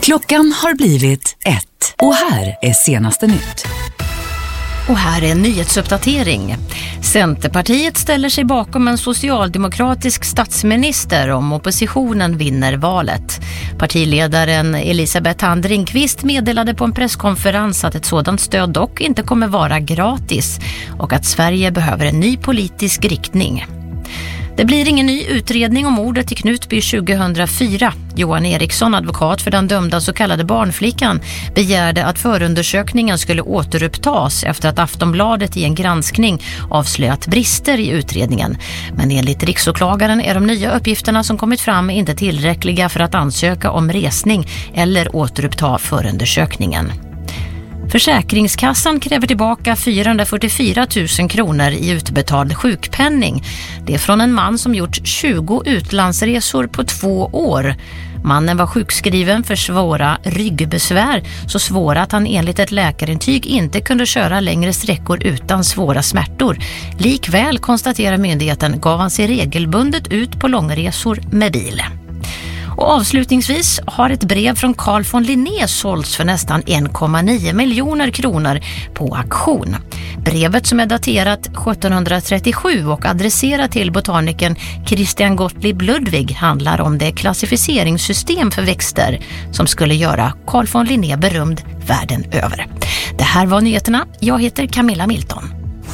Klockan har blivit 1 och här är senaste nytt. Och här är en nyhetsuppdatering. Centerpartiet ställer sig bakom en socialdemokratisk statsminister om oppositionen vinner valet. Partiledaren Elisabeth Thand Ringqvist meddelade på en presskonferens att ett sådant stöd dock inte kommer vara gratis och att Sverige behöver en ny politisk riktning. Det blir ingen ny utredning om mordet i Knutby 2004. Johan Eriksson, advokat för den dömda så kallade barnflickan, begärde att förundersökningen skulle återupptas efter att Aftonbladet i en granskning avslöjat brister i utredningen. Men enligt riksåklagaren är de nya uppgifterna som kommit fram inte tillräckliga för att ansöka om resning eller återuppta förundersökningen. Försäkringskassan kräver tillbaka 444 000 kronor i utbetald sjukpenning. Det är från en man som gjort 20 utlandsresor på 2 år. Mannen var sjukskriven för svåra ryggbesvär, så svåra att han enligt ett läkarintyg inte kunde köra längre sträckor utan svåra smärtor. Likväl, konstaterar myndigheten, gav han sig regelbundet ut på långresor med bil. Och avslutningsvis har ett brev från Carl von Linné sålts för nästan 1,9 miljoner kronor på auktion. Brevet, som är daterat 1737 och adresserat till botanikern Christian Gottlieb Ludwig, handlar om det klassificeringssystem för växter som skulle göra Carl von Linné berömd världen över. Det här var nyheterna. Jag heter Camilla Milton.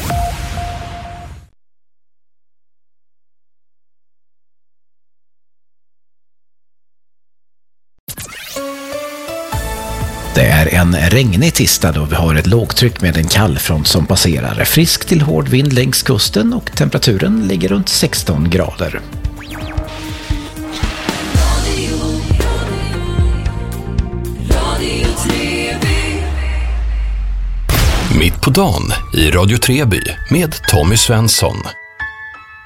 Det är en regnig tisdag då vi har ett lågtryck med en kallfront som passerar. Frisk till hård vind längs kusten och temperaturen ligger runt 16 grader. Mitt på dagen i Radio Treby med Tommy Svensson.